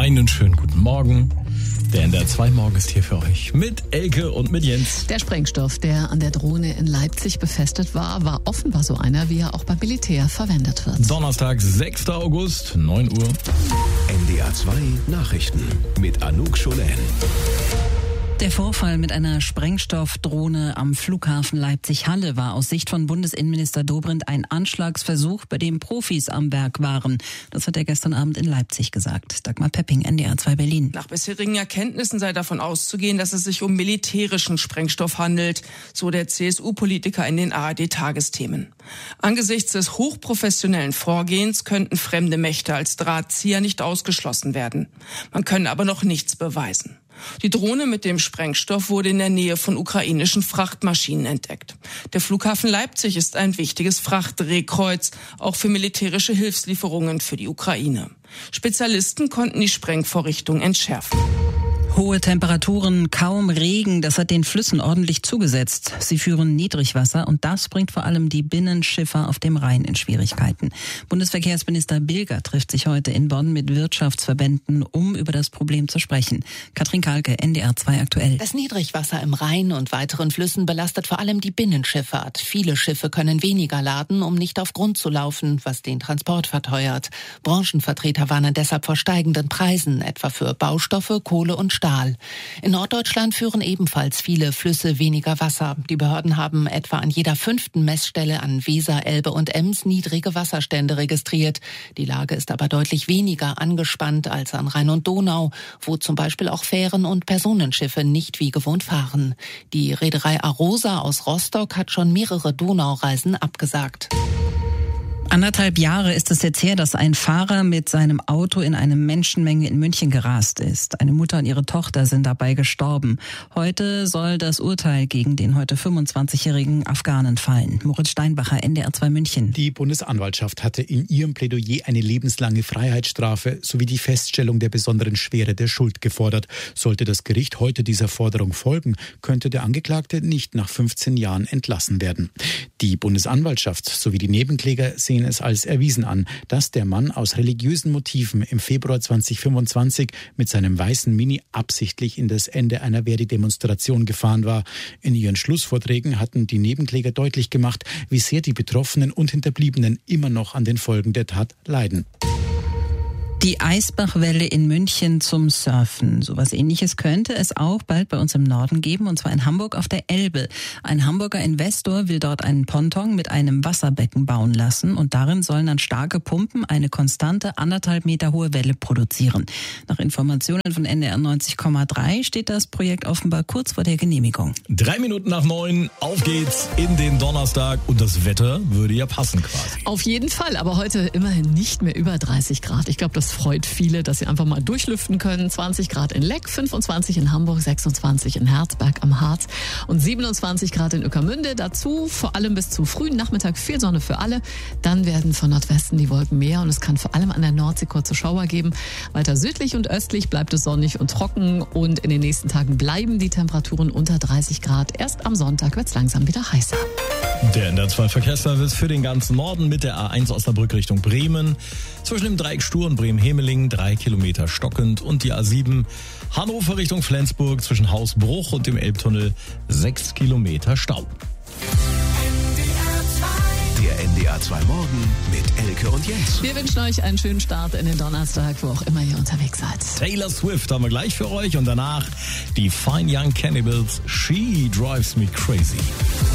Einen schönen guten Morgen. Der NDR 2 Morgen ist hier für euch mit Elke und mit Jens. Der Sprengstoff, der an der Drohne in Leipzig befestigt war offenbar so einer, wie er auch beim Militär verwendet wird. Donnerstag, 6. August, 9 Uhr. NDR 2 Nachrichten mit Anouk Schonen. Der Vorfall mit einer Sprengstoffdrohne am Flughafen Leipzig-Halle war aus Sicht von Bundesinnenminister Dobrindt ein Anschlagsversuch, bei dem Profis am Werk waren. Das hat er gestern Abend in Leipzig gesagt. Dagmar Pepping, NDR 2 Berlin. Nach bisherigen Erkenntnissen sei davon auszugehen, dass es sich um militärischen Sprengstoff handelt, so der CSU-Politiker in den ARD-Tagesthemen. Angesichts des hochprofessionellen Vorgehens könnten fremde Mächte als Drahtzieher nicht ausgeschlossen werden. Man könne aber noch nichts beweisen. Die Drohne mit dem Sprengstoff wurde in der Nähe von ukrainischen Frachtmaschinen entdeckt. Der Flughafen Leipzig ist ein wichtiges Frachtdrehkreuz, auch für militärische Hilfslieferungen für die Ukraine. Spezialisten konnten die Sprengvorrichtung entschärfen. Hohe Temperaturen, kaum Regen, das hat den Flüssen ordentlich zugesetzt. Sie führen Niedrigwasser und das bringt vor allem die Binnenschiffer auf dem Rhein in Schwierigkeiten. Bundesverkehrsminister Bilger trifft sich heute in Bonn mit Wirtschaftsverbänden, um über das Problem zu sprechen. Katrin Kalke, NDR 2 aktuell. Das Niedrigwasser im Rhein und weiteren Flüssen belastet vor allem die Binnenschifffahrt. Viele Schiffe können weniger laden, um nicht auf Grund zu laufen, was den Transport verteuert. Branchenvertreter warnen deshalb vor steigenden Preisen, etwa für Baustoffe, Kohle und Stahl. In Norddeutschland führen ebenfalls viele Flüsse weniger Wasser. Die Behörden haben etwa an jeder 5. Messstelle an Weser, Elbe und Ems niedrige Wasserstände registriert. Die Lage ist aber deutlich weniger angespannt als an Rhein und Donau, wo zum Beispiel auch Fähren und Personenschiffe nicht wie gewohnt fahren. Die Reederei Arosa aus Rostock hat schon mehrere Donaureisen abgesagt. 1,5 Jahre ist es jetzt her, dass ein Fahrer mit seinem Auto in eine Menschenmenge in München gerast ist. Eine Mutter und ihre Tochter sind dabei gestorben. Heute soll das Urteil gegen den heute 25-jährigen Afghanen fallen. Moritz Steinbacher, NDR 2 München. Die Bundesanwaltschaft hatte in ihrem Plädoyer eine lebenslange Freiheitsstrafe sowie die Feststellung der besonderen Schwere der Schuld gefordert. Sollte das Gericht heute dieser Forderung folgen, könnte der Angeklagte nicht nach 15 Jahren entlassen werden. Die Bundesanwaltschaft sowie die Nebenkläger sehen es als erwiesen an, dass der Mann aus religiösen Motiven im Februar 2025 mit seinem weißen Mini absichtlich in das Ende einer Verdi-Demonstration gefahren war. In ihren Schlussvorträgen hatten die Nebenkläger deutlich gemacht, wie sehr die Betroffenen und Hinterbliebenen immer noch an den Folgen der Tat leiden. Die Eisbachwelle in München zum Surfen. Sowas Ähnliches könnte es auch bald bei uns im Norden geben, und zwar in Hamburg auf der Elbe. Ein Hamburger Investor will dort einen Ponton mit einem Wasserbecken bauen lassen und darin sollen dann starke Pumpen eine konstante 1,5 Meter hohe Welle produzieren. Nach Informationen von NDR 90,3 steht das Projekt offenbar kurz vor der Genehmigung. 3 Minuten nach 9, auf geht's in den Donnerstag und das Wetter würde ja passen quasi. Auf jeden Fall, aber heute immerhin nicht mehr über 30 Grad. Ich glaube, das freut viele, dass sie einfach mal durchlüften können. 20 Grad in Leck, 25 in Hamburg, 26 in Herzberg am Harz und 27 Grad in Ueckermünde. Dazu vor allem bis zum frühen Nachmittag viel Sonne für alle. Dann werden von Nordwesten die Wolken mehr und es kann vor allem an der Nordsee kurze Schauer geben. Weiter südlich und östlich bleibt es sonnig und trocken und in den nächsten Tagen bleiben die Temperaturen unter 30 Grad. Erst am Sonntag wird es langsam wieder heißer. Der NDR 2 Verkehrsservice für den ganzen Norden mit der A1 Osnabrück Richtung Bremen. Zwischen dem Dreieck Stur und Bremen-Hemeling 3 Kilometer stockend und die A7 Hannover Richtung Flensburg zwischen Hausbruch und dem Elbtunnel 6 Kilometer Stau. Der NDR 2 Morgen mit Elke und Jens. Wir wünschen euch einen schönen Start in den Donnerstag, wo auch immer ihr unterwegs seid. Taylor Swift haben wir gleich für euch und danach die Fine Young Cannibals, She Drives Me Crazy.